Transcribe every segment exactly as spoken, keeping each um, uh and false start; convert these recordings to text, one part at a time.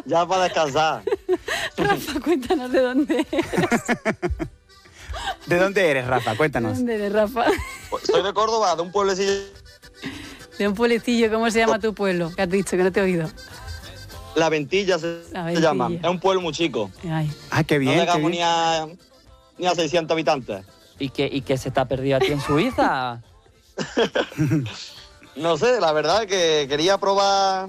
Ya para descansar. Rafa, cuéntanos de dónde eres. ¿De dónde eres, Rafa? Cuéntanos. ¿De dónde eres, Rafa? Soy de Córdoba, de un pueblecillo. De un pueblecillo, ¿cómo se llama tu pueblo? ¿Qué has dicho? Que no te he oído. La Ventilla se, La se Ventilla. llama. Es un pueblo muy chico. Ay. Ah, qué bien. No qué llegamos bien. ni a, ni a seiscientos habitantes. ¿Y qué, ¿Y qué se te ha perdido a ti en Suiza? No sé, la verdad que quería probar...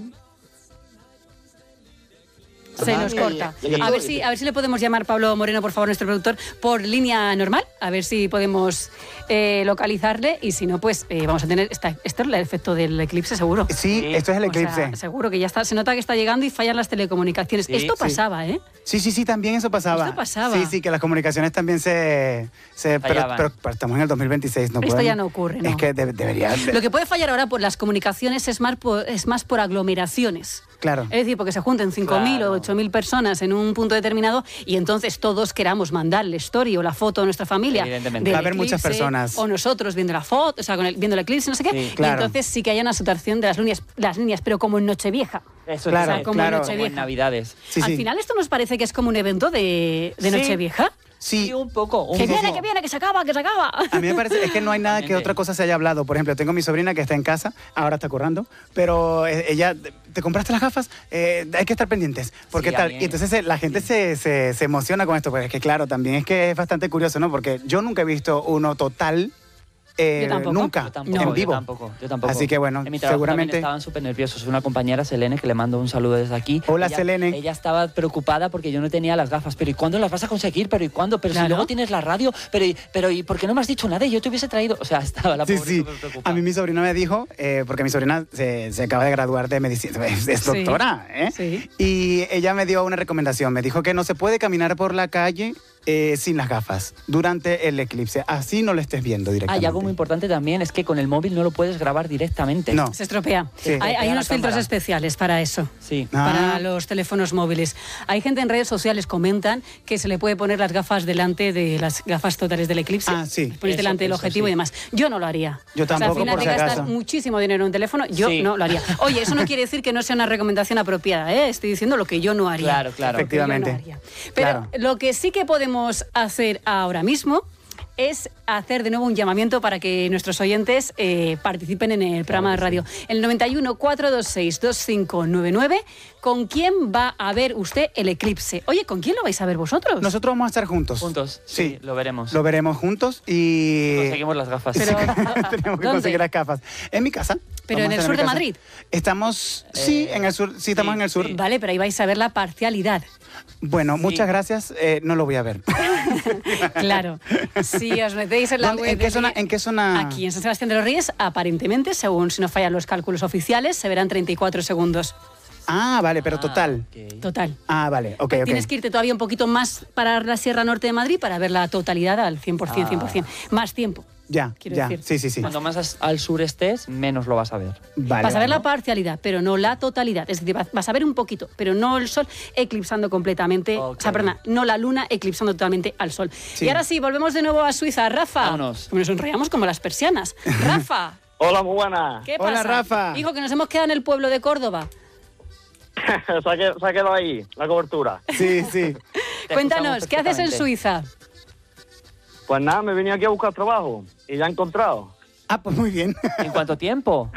Se Ah, nos sí, corta. sí, A sí. ver si, a ver si le podemos llamar Pablo Moreno, por favor, nuestro productor, por línea normal, a ver si podemos eh, localizarle y si no, pues eh, vamos a tener esta, esto es el efecto del eclipse, seguro. Sí, Sí. esto es el O sea, eclipse. seguro que ya está, se nota que está llegando y fallan las telecomunicaciones. Sí, esto sí. pasaba, ¿eh? Sí, sí, sí, también eso pasaba. Esto pasaba. Sí, sí, que las comunicaciones también se... se pero, Fallaban. pero, pero estamos en el dos mil veintiséis, ¿no? Esto pueden- ya no ocurre, ¿no? Es que de- debería... de- Lo que puede fallar ahora por las comunicaciones es más por, es más por aglomeraciones. Claro. Es decir, porque se junten cinco mil Claro. o ocho mil personas en un punto determinado y entonces todos queramos mandar la story o la foto de nuestra familia. Evidentemente. del Va a haber muchas eclipse, personas. O nosotros viendo la foto, o sea, con el- viendo el eclipse, no sé qué. Sí, y claro. entonces sí que haya una saturación de las líneas, las líneas, pero como en Nochevieja. Eso Claro, es, como claro. en como en Nochevieja. Navidades. Sí, Al sí. final esto nos parece que es como un evento de, de Sí. Nochevieja. Sí, Sí, un poco. Un Que poco. viene, que viene, que se acaba, que se acaba. a mí me parece es que no hay nada que Totalmente. otra cosa se haya hablado. Por ejemplo, tengo mi sobrina que está en casa, ahora está currando, pero eh, ella, ¿te compraste las gafas? Eh, hay que estar pendientes. Porque Sí, a tal. mí- Y entonces eh, la gente sí. se, se, se emociona con esto, pero es que claro, también es que es bastante curioso, ¿no? Porque yo nunca he visto uno total. eh, Yo tampoco. Nunca, Yo tampoco, en yo vivo. tampoco, yo tampoco. Así que bueno, en mi trabajo seguramente- también estaban súper nerviosos. Una compañera, Selene, que le mando un saludo desde aquí. Hola, Ella- Selene. Ella estaba preocupada porque yo no tenía las gafas. Pero ¿y cuándo las vas a conseguir? ¿Pero y cuándo? Pero Claro. si luego tienes la radio. Pero ¿y, pero, ¿y por qué no me has dicho nada? Y yo te hubiese traído... O sea, estaba la Sí, pobre sí. súper preocupada. A mí mi sobrina me dijo, eh, porque mi sobrina se, se acaba de graduar de medicina, es, es Sí. doctora, ¿eh? Sí. Y ella me dio una recomendación, me dijo que no se puede caminar por la calle eh, sin las gafas durante el eclipse, así no lo estés viendo Ah, directamente. y algo muy importante también es que con el móvil no lo puedes grabar directamente. No. Se estropea. Sí. Hay, Estropea hay la unos filtros cámara. especiales para eso. Sí. Ah. Para los teléfonos móviles. Hay gente en redes sociales comentan que se le puede poner las gafas delante de las gafas totales del eclipse. Ah, sí. Las pones Eso, delante del eso objetivo sí. y demás. Yo no lo haría. Yo O sea, tampoco, al final por te si gastas acaso. muchísimo dinero en un teléfono, yo Sí. no lo haría. Oye, eso no quiere decir que no sea una recomendación apropiada, ¿eh? Estoy diciendo lo que yo no haría. Claro, claro. Lo que yo no Efectivamente. haría. Pero Claro. lo que sí que podemos hacer ahora mismo es hacer de nuevo un llamamiento para que nuestros oyentes eh, participen en el programa de radio. El noventa y uno, cuatro dos seis, dos cinco nueve nueve. ¿Con quién va a ver usted el eclipse? Oye, ¿con quién lo vais a ver vosotros? Nosotros vamos a estar juntos. Juntos. Sí, lo veremos. Lo veremos juntos y... Conseguimos las gafas. Pero- Tenemos que ¿Dónde? conseguir las gafas. En mi casa. Pero Vamos en a el estar sur mi de casa. Madrid. Estamos, sí, Eh, en el sur, sí, estamos sí, en el sur. sí. Vale, pero ahí vais a ver la parcialidad. Bueno, Sí. muchas gracias, eh, no lo voy a ver. Claro. Si os metéis en la ¿Dónde- web... ¿En qué de- zona? ¿En qué zona? Aquí, en San Sebastián de los Reyes, aparentemente, según si no fallan los cálculos oficiales, se verán treinta y cuatro segundos. Ah, vale, pero total. Ok. Total. Ah, vale, ok, ok. Tienes que irte todavía un poquito más para la Sierra Norte de Madrid para ver la totalidad al cien por ciento, cien por ciento. Más tiempo. Ya, quiero ya, decir. sí, sí, sí. Cuanto más as- al sur estés, menos lo vas a ver. Vale, vas a ver vale. la parcialidad, pero no la totalidad. Es decir, vas- vas a ver un poquito, pero no el sol eclipsando completamente. Ok. O sea, perdona, no la luna eclipsando totalmente al sol. Sí. Y ahora sí, volvemos de nuevo a Suiza. Rafa. Vámonos. Nos enrollamos como las persianas. Rafa. Hola, muy buena. ¿Qué Hola, pasa? Rafa. Hijo, que nos hemos quedado en el pueblo de Córdoba. se, ha quedado, se ha quedado ahí, la cobertura. Sí, sí. Te Cuéntanos, escuchamos ¿qué haces en perfectamente. Suiza? Pues nada, me vine aquí a buscar trabajo y ya he encontrado. Ah, pues muy bien. ¿En cuánto tiempo?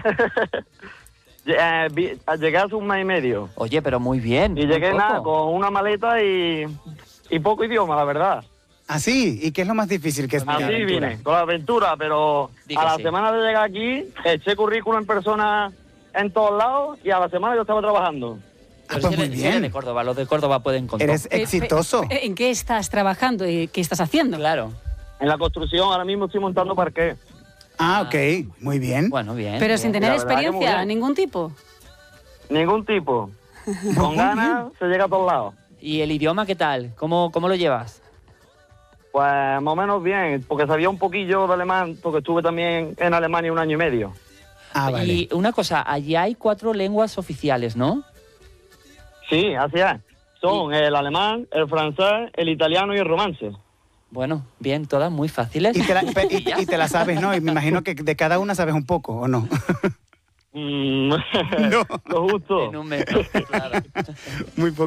Eh, vi- llegué hace un mes y medio Oye, pero muy bien. y muy llegué poco. nada con una maleta y, y poco idioma, la verdad. Ah, sí, ¿y qué es lo más difícil que es? Pues mira, Así aventura. vine, con la aventura, pero Di que a la sí. semana de llegar aquí, eché currículum en persona en todos lados y a la semana yo estaba trabajando. Ah, Pero pues si muy eres- si eres bien. de Córdoba, los de Córdoba pueden contar. Eres exitoso. Eh, ¿En qué estás trabajando y qué estás haciendo? Claro. En la construcción ahora mismo estoy montando parqué. Ah, ok, muy bien. Bueno, bien. Pero bien. sin tener La verdad que muy experiencia, bien. ningún tipo. Ningún tipo. Con ganas se llega a todos lados. ¿Y el idioma qué tal? ¿Cómo, cómo lo llevas? Pues más o menos bien, porque sabía un poquillo de alemán, porque estuve también en Alemania un año y medio. Ah, vale. Y una cosa, allí hay cuatro lenguas oficiales, ¿no? Sí, así es. Son el alemán, el francés, el italiano y el romance. Bueno, bien, todas muy fáciles. Y te, la, pe- y- ya y te la sabes, ¿no? Y me imagino que de cada una sabes un poco, ¿o no? Mm, No. lo justo. En un metro, claro. Muy poco.